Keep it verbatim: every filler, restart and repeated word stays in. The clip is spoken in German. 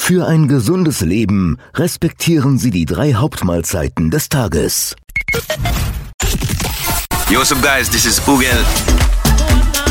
Für ein gesundes Leben respektieren Sie die drei Hauptmahlzeiten des Tages. Yo, what's up guys, this is Ugel.